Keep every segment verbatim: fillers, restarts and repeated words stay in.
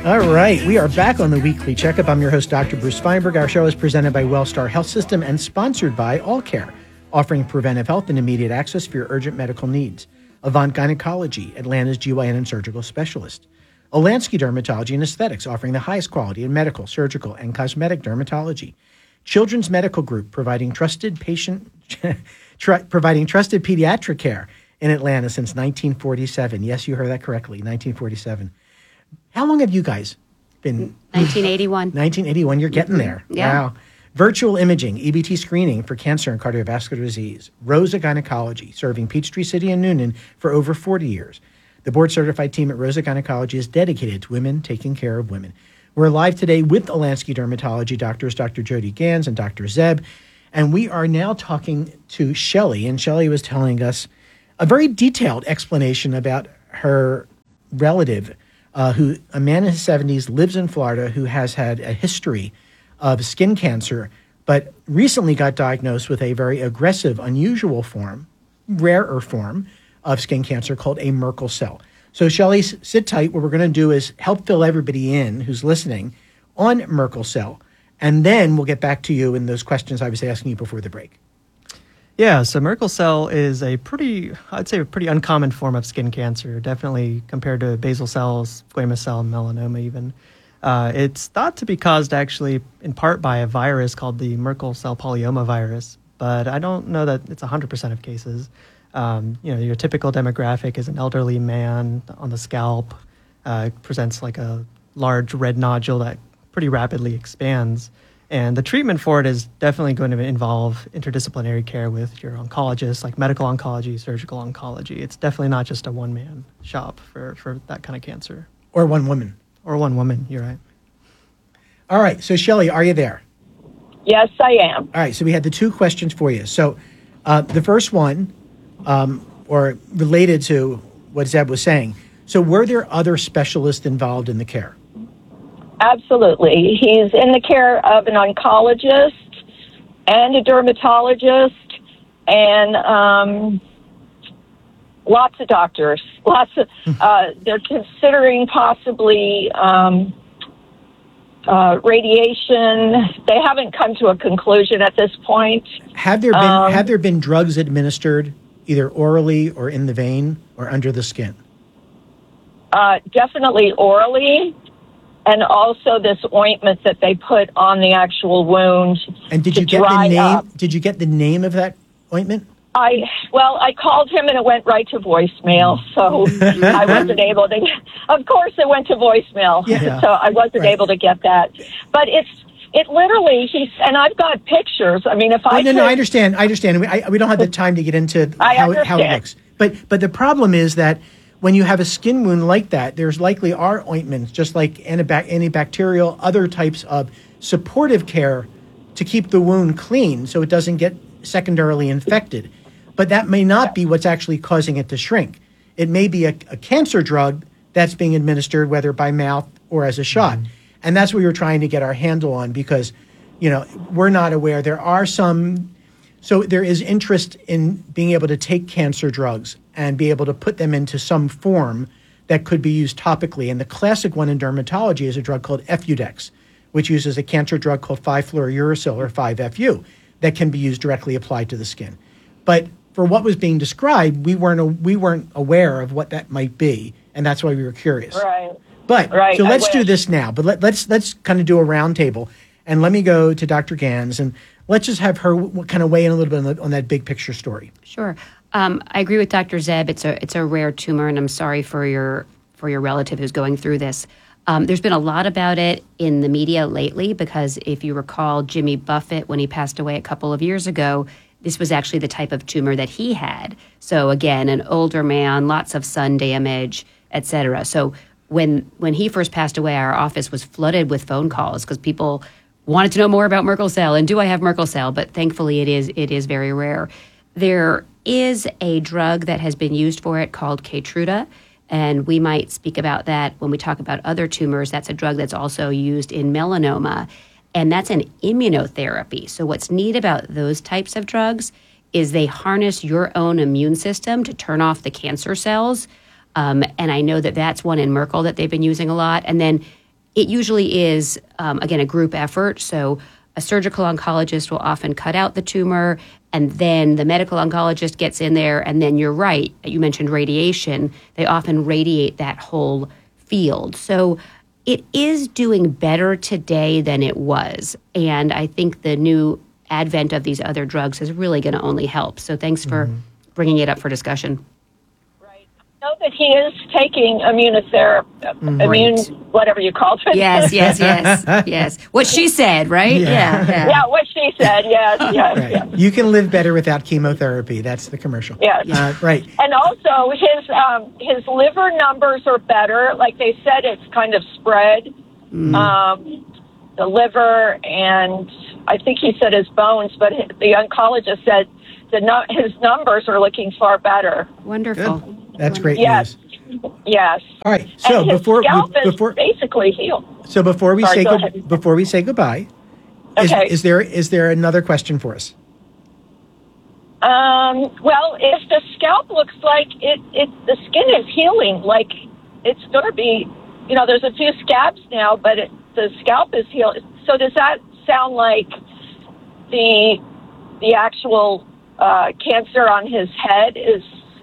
All right, we are back on the Weekly Checkup. I'm your host, Doctor Bruce Feinberg. Our show is presented by Wellstar Health System and sponsored by AllCare, offering preventive health and immediate access for your urgent medical needs. Avant Gynecology, Atlanta's G Y N and surgical specialist. Olansky Dermatology and Aesthetics, offering the highest quality in medical, surgical, and cosmetic dermatology. Children's Medical Group, providing trusted patient, tr- providing trusted pediatric care in Atlanta since nineteen forty-seven. Yes, you heard that correctly, nineteen forty-seven. How long have you guys been? nineteen eighty-one. nineteen eighty-one, you're getting there. Yeah. Wow. Virtual imaging, E B T screening for cancer and cardiovascular disease. Rosa Gynecology, serving Peachtree City and Noonan for over forty years. The board-certified team at Rosa Gynecology is dedicated to women taking care of women. We're live today with Olansky Dermatology doctors, Doctor Jody Gans and Doctor Zeb, and we are now talking to Shelley, and Shelley was telling us a very detailed explanation about her relative, uh, who a man in his seventies, lives in Florida, who has had a history of skin cancer, but recently got diagnosed with a very aggressive, unusual form, rarer form of skin cancer called a Merkel cell. So Shelley, sit tight. What we're going to do is help fill everybody in who's listening on Merkel cell, and then we'll get back to you in those questions I was asking you before the break. Yeah, so Merkel cell is a pretty, I'd say a pretty uncommon form of skin cancer, definitely compared to basal cells, squamous cell, and melanoma even. Uh, it's thought to be caused actually in part by a virus called the Merkel cell polyoma virus, but I don't know that it's one hundred percent of cases. Um, you know, your typical demographic is an elderly man on the scalp, uh, presents like a large red nodule that pretty rapidly expands. And the treatment for it is definitely going to involve interdisciplinary care with your oncologist, like medical oncology, surgical oncology. It's definitely not just a one-man shop for, for that kind of cancer. Or one woman. Or one woman, you're right. All right, so Shelley, are you there? Yes, I am. All right, so we had the two questions for you. So uh, the first one, um, or related to what Zeb was saying, so were there other specialists involved in the care? Absolutely. He's in the care of an oncologist and a dermatologist and um, lots of doctors. Lots of. Uh, they're considering possibly um, uh, radiation. They haven't come to a conclusion at this point. Have there been Um, have there been drugs administered either orally or in the vein or under the skin? Uh, definitely orally. And also this ointment that they put on the actual wound. And did to you get the dry name? up. Did you get the name of that ointment? I well, I called him and it went right to voicemail, so I wasn't able to. Of course, it went to voicemail, Yeah. so I wasn't Right. able to get that. But it's it literally. He's and I've got pictures. I mean, if Oh, I no, could, no, I understand. I understand. We, I, we don't have the time to get into I how it, how it understand. looks. But but the problem is that when you have a skin wound like that, there's likely are ointments, just like antibac- antibacterial, other types of supportive care to keep the wound clean so it doesn't get secondarily infected. But that may not be what's actually causing it to shrink. It may be a, a cancer drug that's being administered, whether by mouth or as a shot. Mm-hmm. And that's what we were trying to get our handle on because, you know, we're not aware. There are some... So there is interest in being able to take cancer drugs and be able to put them into some form that could be used topically. And the classic one in dermatology is a drug called Effudex, which uses a cancer drug called five fluorouracil or five F U that can be used directly applied to the skin. But for what was being described, we weren't a, we weren't aware of what that might be, and that's why we were curious. right. But Right, so I let's do wish. this now. But let, let's let's kind of do a round table, and let me go to Doctor Gans, and let's just have her w- kind of weigh in a little bit on, the, on that big picture story. Sure. Um, I agree with Doctor Zeb. It's a it's a rare tumor, and I'm sorry for your for your relative who's going through this. Um, there's been a lot about it in the media lately because if you recall, Jimmy Buffett, when he passed away a couple of years ago, this was actually the type of tumor that he had. So again, an older man, lots of sun damage, et cetera. So when when he first passed away, our office was flooded with phone calls because people wanted to know more about Merkel cell and do I have Merkel cell? But thankfully, it is it is very rare. There is a drug that has been used for it called Keytruda, and we might speak about that when we talk about other tumors. That's a drug that's also used in melanoma, and that's an immunotherapy. So what's neat about those types of drugs is they harness your own immune system to turn off the cancer cells, um, and I know that that's one in Merkel that they've been using a lot. And then it usually is, um, again, a group effort. So a surgical oncologist will often cut out the tumor, and then the medical oncologist gets in there, and then you're right, you mentioned radiation. They often radiate that whole field. So it is doing better today than it was. And I think the new advent of these other drugs is really going to only help. So thanks for mm-hmm. bringing it up for discussion. Know that he is taking immunotherapy, Mm, immune, right. whatever you call it. Yes, yes, yes, yes. What she said, right? Yeah. Yeah, yeah. Yeah, what she said. Yes, yes, Right. yes. You can live better without chemotherapy. That's the commercial. Yes. Uh, right. And also, his um, his liver numbers are better. Like they said, it's kind of spread. Mm. Um, the liver, and I think he said his bones, but the oncologist said the no- his numbers are looking far better. Wonderful. Good. That's great Yes. news. Yes. All right. So and his before scalp be- is before basically healed. so before we Sorry, say go go- ahead. before we say goodbye, is, Okay. is there is there another question for us? Um, well, if the scalp looks like it, it the skin is healing, like it's going to be, you know, there's a few scabs now, but it, the scalp is healed. So does that sound like the the actual uh, cancer on his head is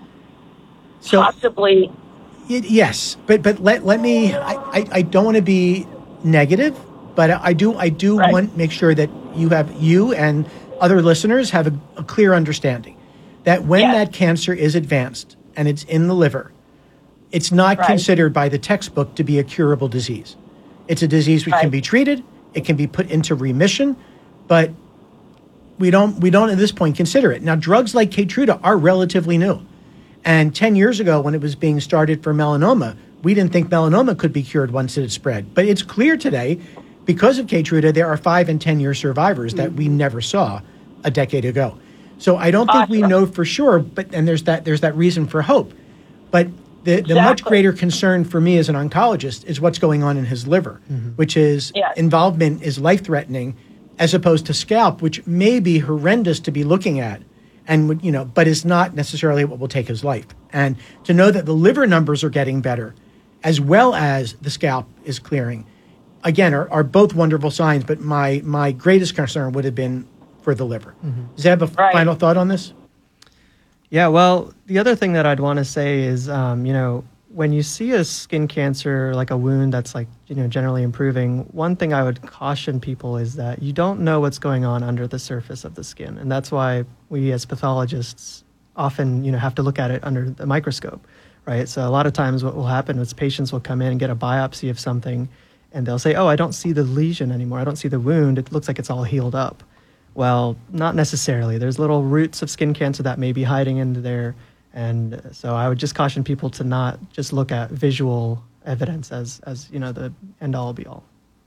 So possibly? y- yes, but but let let me. I, I, I don't want to be negative, but I do I do Right. want to make sure that you have you and other listeners have a, a clear understanding that when Yes. that cancer is advanced and it's in the liver, it's not Right. considered by the textbook to be a curable disease. It's a disease which can Right. be treated, it can be put into remission, but we don't we don't at this point consider it. Now, drugs like Keytruda are relatively new. And ten years ago, when it was being started for melanoma, we didn't think melanoma could be cured once it had spread. But it's clear today, because of Keytruda, there are five and ten-year survivors that we never saw a decade ago. So I don't think we Awesome. know for sure, but and there's that there's that reason for hope. But the, the much Exactly. greater concern for me as an oncologist is what's going on in his liver, which is Yes. involvement is life-threatening, as opposed to scalp, which may be horrendous to be looking at, and would, you know, but is not necessarily what will take his life. And to know that the liver numbers are getting better, as well as the scalp is clearing, again, are, are both wonderful signs. But my my greatest concern would have been for the liver. Zeb, a Right. final thought on this? Yeah, well, the other thing that I'd want to say is, um, you know, when you see a skin cancer, like a wound that's like, you know, generally improving, one thing I would caution people is that you don't know what's going on under the surface of the skin. And that's why we as pathologists often, you know, have to look at it under the microscope, right? So a lot of times what will happen is patients will come in and get a biopsy of something and they'll say, oh, I don't see the lesion anymore. I don't see the wound. It looks like it's all healed up. Well, not necessarily. There's little roots of skin cancer that may be hiding into there. And so I would just caution people to not just look at visual evidence as, as you know, the end-all, be-all.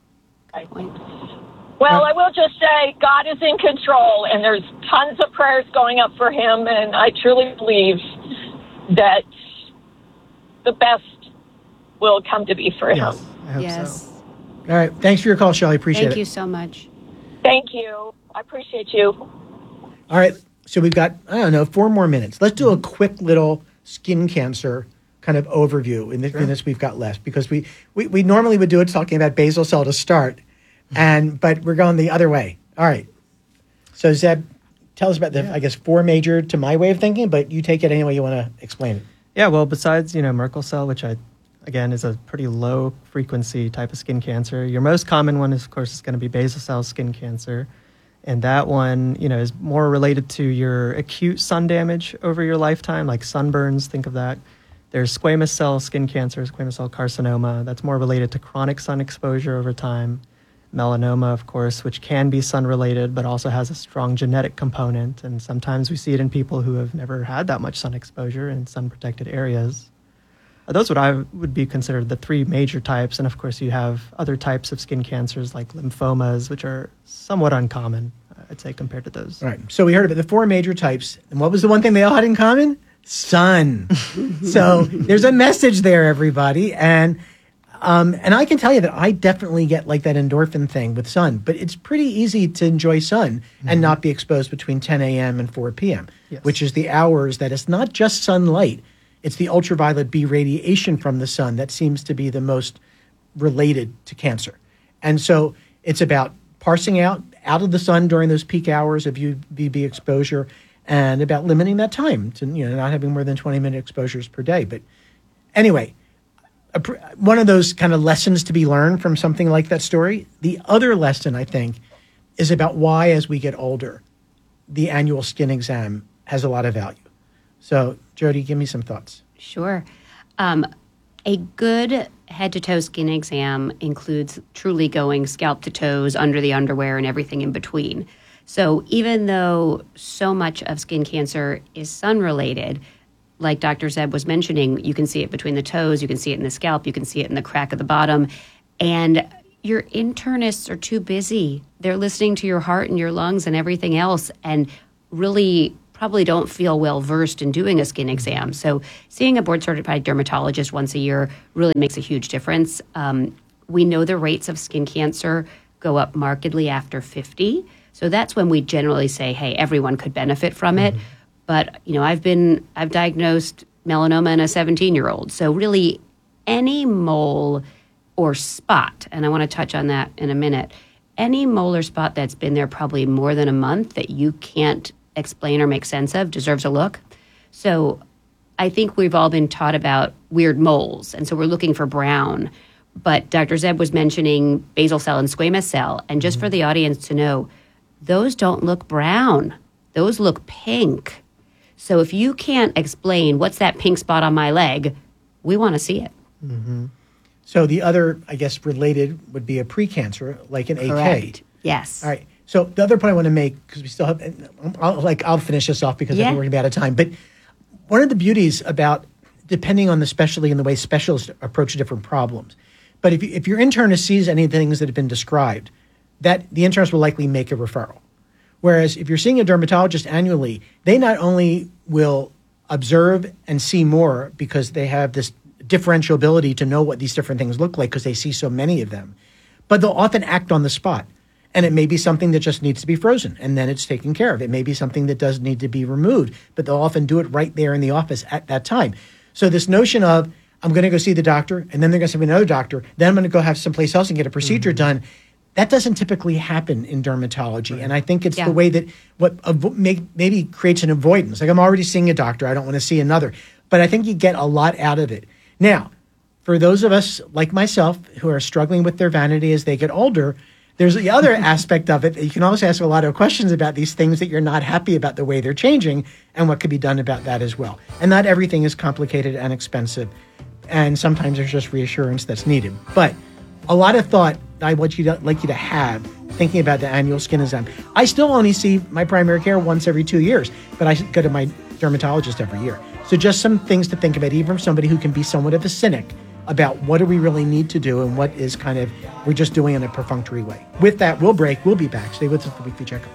Well, I will just say God is in control, and there's tons of prayers going up for him, and I truly believe that the best will come to be for him. Yes, I hope Yes. so. All right. Thanks for your call, Shelley. Appreciate Thank it. you so much. Thank you. I appreciate you. All right. So we've got, I don't know, four more minutes. Let's do a quick little skin cancer kind of overview in the Sure. minutes we've got left, because we, we, we normally would do it talking about basal cell to start, and but we're going the other way. All right. So Zeb, tell us about the, Yeah. I guess, four major to my way of thinking, but you take it any way you want to explain it. Yeah, well, besides, you know, Merkel cell, which I, again, is a pretty low frequency type of skin cancer, your most common one, is, of course, is going to be basal cell skin cancer. And that one, you know, is more related to your acute sun damage over your lifetime, like sunburns, think of that. There's squamous cell skin cancer, squamous cell carcinoma. That's more related to chronic sun exposure over time. Melanoma, of course, which can be sun-related, but also has a strong genetic component. And sometimes we see it in people who have never had that much sun exposure in sun-protected areas. Uh, Those would I would be considered the three major types. And of course, you have other types of skin cancers like lymphomas, which are somewhat uncommon, I'd say, compared to those. All right. So we heard about the four major types. And what was the one thing they all had in common? Sun. So there's a message there, everybody. And um, and I can tell you that I definitely get like that endorphin thing with sun, but it's pretty easy to enjoy sun and not be exposed between ten a.m. and four p.m., Yes. which is the hours that it's not just sunlight. It's the ultraviolet B radiation from the sun that seems to be the most related to cancer. And so it's about parsing out out of the sun during those peak hours of U V B exposure, and about limiting that time to, you know, not having more than twenty minute exposures per day. But anyway, a, one of those kind of lessons to be learned from something like that story. The other lesson, I think, is about why, as we get older, the annual skin exam has a lot of value. So, Jody, give me some thoughts. Sure. Um, a good head-to-toe skin exam includes truly going scalp to toes, under the underwear, and everything in between. So even though so much of skin cancer is sun-related, like Doctor Zeb was mentioning, you can see it between the toes, you can see it in the scalp, you can see it in the crack of the bottom, and your internists are too busy. They're listening to your heart and your lungs and everything else, and really probably don't feel well versed in doing a skin exam. So seeing a board certified dermatologist once a year really makes a huge difference. Um, we know the rates of skin cancer go up markedly after fifty. So that's when we generally say, hey, everyone could benefit from it. Mm-hmm. But, you know, I've been, I've diagnosed melanoma in a seventeen year old. So really any mole or spot, and I want to touch on that in a minute, any mole or spot that's been there probably more than a month that you can't explain or make sense of deserves a look. So I think we've all been taught about weird moles, and so we're looking for brown. But Doctor Zeb was mentioning basal cell and squamous cell, and just mm-hmm. for the audience to know, those don't look brown. Those look pink. So if you can't explain what's that pink spot on my leg, we want to see it. Mm-hmm. So the other, I guess, related would be a precancer, like an Correct. A K. Yes. All right. So the other point I want to make, because we still have, I'll, like I'll finish this off because yeah. I think we're going to be out of time. But one of the beauties about, depending on the specialty and the way specialists approach different problems, but if you, if your internist sees any things that have been described, that the internist will likely make a referral. Whereas if you're seeing a dermatologist annually, they not only will observe and see more because they have this differential ability to know what these different things look like because they see so many of them, but they'll often act on the spot. And it may be something that just needs to be frozen, and then it's taken care of. It may be something that does need to be removed, but they'll often do it right there in the office at that time. So this notion of, I'm going to go see the doctor, and then they're going to see another doctor, then I'm going to go have someplace else and get a procedure mm-hmm. done, that doesn't typically happen in dermatology. Right. And I think it's yeah. the way that what avo- make, maybe creates an avoidance. Like, I'm already seeing a doctor, I don't want to see another. But I think you get a lot out of it. Now, for those of us like myself who are struggling with their vanity as they get older, there's the other aspect of it. You can always ask a lot of questions about these things that you're not happy about the way they're changing and what could be done about that as well. And not everything is complicated and expensive. And sometimes there's just reassurance that's needed. But a lot of thought I want you to like you to have thinking about the annual skin exam. I still only see my primary care once every two years, but I go to my dermatologist every year. So just some things to think about, even from somebody who can be somewhat of a cynic about what do we really need to do and what is kind of we're just doing in a perfunctory way. With that, we'll break. We'll be back. Stay with us for the Weekly Checkup.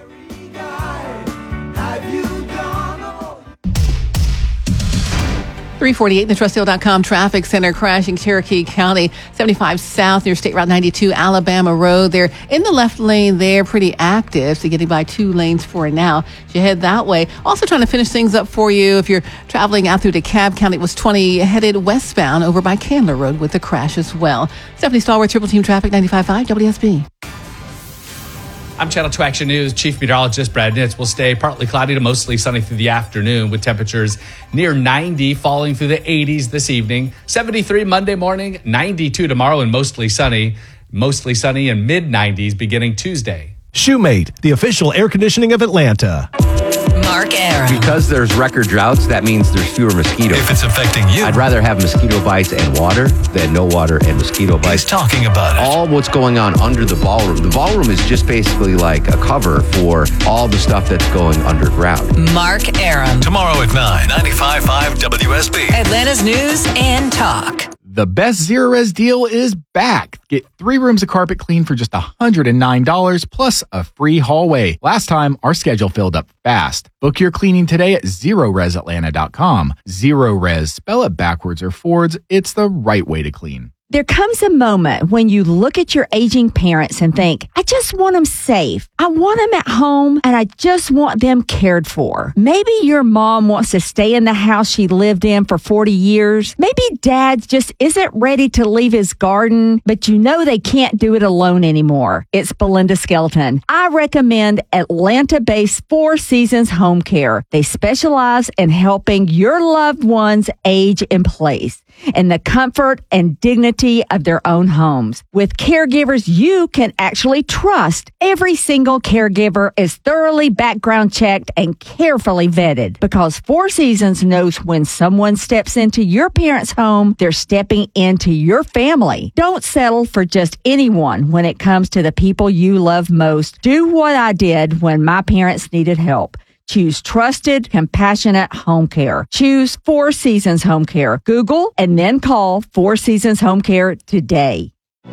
three forty-eight, the trust deal dot com traffic center crashing Cherokee County, seventy-five south near State Route ninety-two, Alabama Road. They're in the left lane there, pretty active, so getting by two lanes for now. As you head that way. Also trying to finish things up for you if you're traveling out through DeKalb County. It was twenty headed westbound over by Candler Road with a crash as well. Stephanie Stallworth, Triple Team Traffic, ninety-five point five W S B. I'm Channel two Action News. Chief Meteorologist Brad Nitz. Will stay partly cloudy to mostly sunny through the afternoon with temperatures near ninety, falling through the eighties this evening. seventy-three Monday morning, ninety-two tomorrow, and mostly sunny. Mostly sunny and mid nineties beginning Tuesday. Shoemate, the official air conditioning of Atlanta. Mark Arum. Because there's record droughts, that means there's fewer mosquitoes. If it's affecting you, I'd rather have mosquito bites and water than no water and mosquito bites. He's talking about it. All what's going on under the ballroom. The ballroom is just basically like a cover for all the stuff that's going underground. Mark Arum. Tomorrow at nine, ninety-five point five W S B. Atlanta's News and Talk. The best Zero Res deal is back. Get three rooms of carpet clean for just one hundred nine dollars plus a free hallway. Last time, our schedule filled up fast. Book your cleaning today at zero res atlanta dot com. Zero Res, spell it backwards or forwards, it's the right way to clean. There comes a moment when you look at your aging parents and think, I just want them safe. I want them at home and I just want them cared for. Maybe your mom wants to stay in the house she lived in for forty years. Maybe dad just isn't ready to leave his garden, but you know they can't do it alone anymore. It's Belinda Skelton. I recommend Atlanta-based Four Seasons Home Care. They specialize in helping your loved ones age in place in the comfort and dignity of their own homes. With caregivers you can actually trust, every single caregiver is thoroughly background checked and carefully vetted because Four Seasons knows when someone steps into your parents' home, they're stepping into your family. Don't settle for just anyone when it comes to the people you love most. Do what I did when my parents needed help. Choose trusted, compassionate home care. Choose Four Seasons Home Care. Google and then call Four Seasons Home Care today.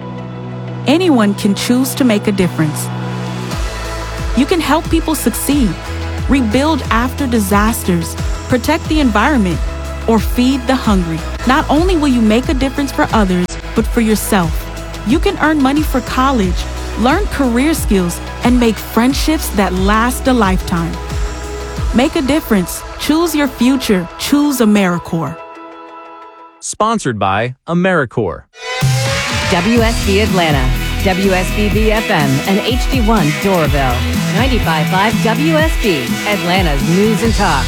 Anyone can choose to make a difference. You can help people succeed, rebuild after disasters, protect the environment, or feed the hungry. Not only will you make a difference for others, but for yourself. You can earn money for college, learn career skills, and make friendships that last a lifetime. Make a difference. Choose your future. Choose AmeriCorps. Sponsored by AmeriCorps. W S B Atlanta, W S B B F M, and H D one Doraville. ninety-five point five W S B, Atlanta's News and Talk.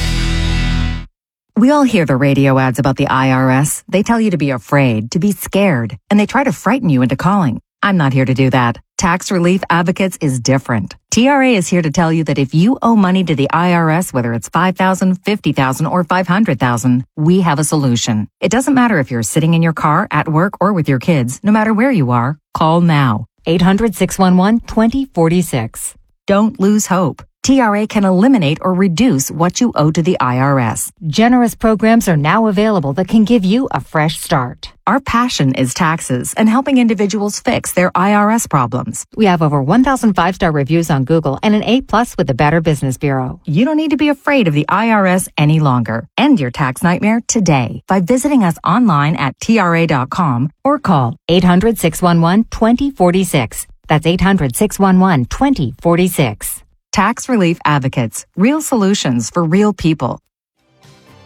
We all hear the radio ads about the I R S. They tell you to be afraid, to be scared, and they try to frighten you into calling. I'm not here to do that. Tax Relief Advocates is different. T R A is here to tell you that if you owe money to the I R S, whether it's five thousand dollars, fifty thousand dollars, or five hundred thousand dollars, we have a solution. It doesn't matter if you're sitting in your car, at work, or with your kids. No matter where you are, call now. eight hundred, six one one, two zero four six. Don't lose hope. T R A can eliminate or reduce what you owe to the I R S. Generous programs are now available that can give you a fresh start. Our passion is taxes and helping individuals fix their I R S problems. We have over one thousand five-star reviews on Google and an A plus with the Better Business Bureau. You don't need to be afraid of the I R S any longer. End your tax nightmare today by visiting us online at T R A dot com or call eight hundred, six one one, two zero four six. That's eight hundred, six one one, two zero four six. Tax Relief Advocates. Real solutions for real people.